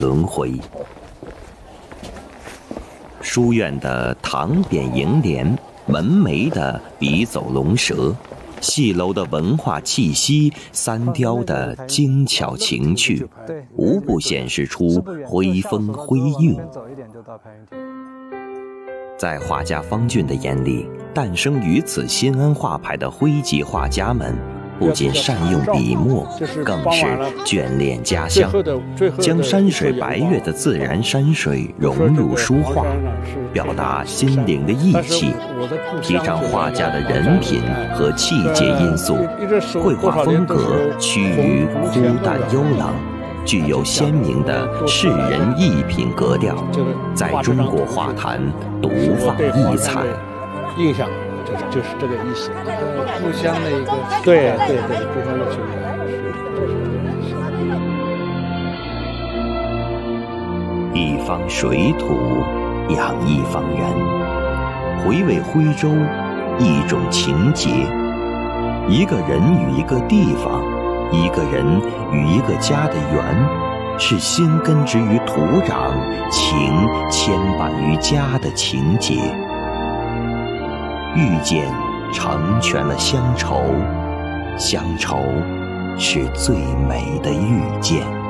轮回。书院的堂匾楹联，门楣的笔走龙蛇，戏楼的文化气息，三雕的精巧情趣，无不显示出徽风徽韵。在画家方俊的眼里，诞生于此新安画派的徽籍画家们，不仅善用笔墨，更是眷恋家乡，将山水白月的自然山水融入书画，表达心灵的意气，提倡画家的人品和气节因素，绘画风格趋于枯淡幽朗，具有鲜明的世人艺品格调，在中国画坛独放异彩。 印象就是这个意思，故乡的一个对，故乡的情感是一方水土养一方人，回味徽州一种情结，一个人与一个地方，一个人与一个家的缘，是心根植于土壤，情牵绊于家的情结。遇见成全了乡愁，乡愁是最美的遇见。